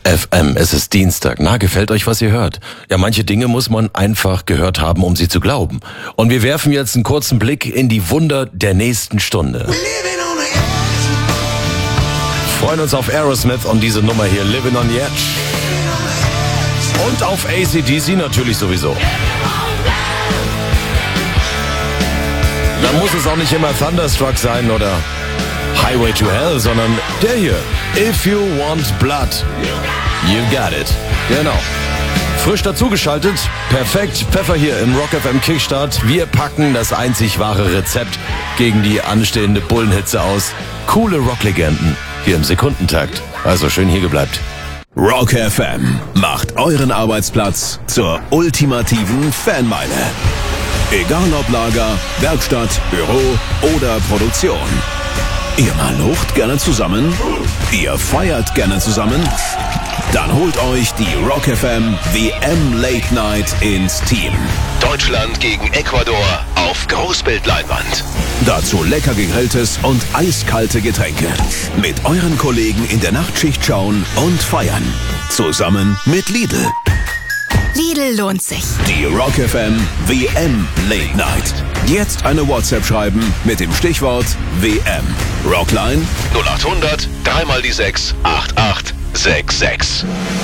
FM, es ist Dienstag. Na, gefällt euch, was ihr hört? Ja, manche Dinge muss man einfach gehört haben, um sie zu glauben. Und wir werfen jetzt einen kurzen Blick in die Wunder der nächsten Stunde. Freuen uns auf Aerosmith und diese Nummer hier, Living on the Edge. Und auf AC/DC natürlich sowieso. Da muss es auch nicht immer Thunderstruck sein oder Highway to Hell, sondern der hier. If you want blood, you got it. Genau. Frisch dazugeschaltet, perfekt, Pfeffer hier im Rock FM Kickstart. Wir packen das einzig wahre Rezept gegen die anstehende Bullenhitze aus. Coole Rocklegenden hier im Sekundentakt. Also schön hier gebleibt. Rock FM macht euren Arbeitsplatz zur ultimativen Fanmeile. Egal ob Lager, Werkstatt, Büro oder Produktion. Ihr malucht gerne zusammen? Ihr feiert gerne zusammen? Dann holt euch die Rock FM WM Late Night ins Team. Deutschland gegen Ecuador auf Großbildleinwand. Dazu lecker gegrilltes und eiskalte Getränke. Mit euren Kollegen in der Nachtschicht schauen und feiern. Zusammen mit Lidl. Lidl lohnt sich. Die Rock FM WM Late Night. Jetzt eine WhatsApp schreiben mit dem Stichwort WM. Rockline 0800 3 die 6 8866.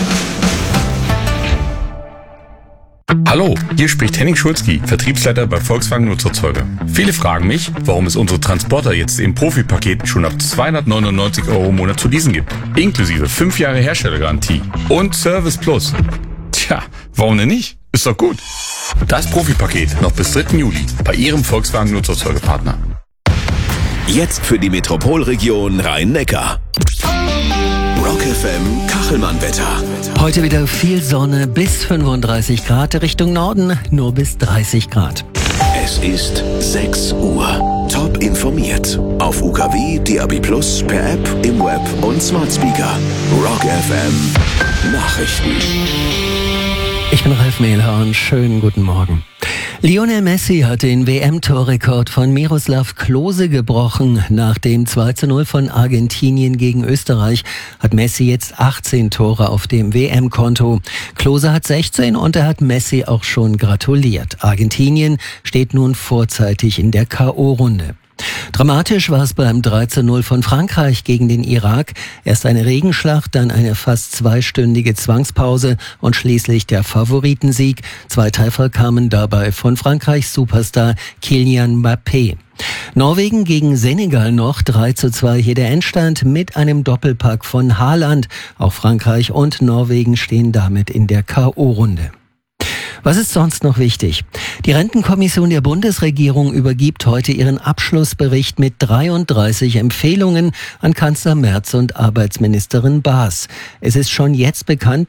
Hallo, hier spricht Henning Schulzki, Vertriebsleiter bei Volkswagen Nutzerzeuger. Viele fragen mich, warum es unsere Transporter jetzt im Profi-Paket schon ab 299 € im Monat zu leasen gibt. Inklusive 5 Jahre Herstellergarantie und Service Plus. Tja, warum denn nicht? Ist doch gut. Das Profi-Paket noch bis 3. Juli bei Ihrem Volkswagen Nutzerzeugerpartner. Jetzt für die Metropolregion Rhein-Neckar. Rock FM Kachelmann-Wetter. Heute wieder viel Sonne bis 35 Grad, Richtung Norden nur bis 30 Grad. Es ist 6 Uhr. Top informiert. Auf UKW, DAB+, per App, im Web und Smart Speaker. Rock FM Nachrichten. Ich bin Ralf Mehlhorn, schönen guten Morgen. Lionel Messi hat den WM-Torrekord von Miroslav Klose gebrochen. Nach dem 2:0 von Argentinien gegen Österreich hat Messi jetzt 18 Tore auf dem WM-Konto. Klose hat 16 und er hat Messi auch schon gratuliert. Argentinien steht nun vorzeitig in der K.O.-Runde. Dramatisch war es beim 3:0 von Frankreich gegen den Irak. Erst eine Regenschlacht, dann eine fast 2-stündige Zwangspause und schließlich der Favoritensieg. 2 Treffer kamen dabei von Frankreichs Superstar Kylian Mbappé. Norwegen gegen Senegal noch 3:2 hier der Endstand mit einem Doppelpack von Haaland. Auch Frankreich und Norwegen stehen damit in der K.O.-Runde. Was ist sonst noch wichtig? Die Rentenkommission der Bundesregierung übergibt heute ihren Abschlussbericht mit 33 Empfehlungen an Kanzler Merz und Arbeitsministerin Baas. Es ist schon jetzt bekannt,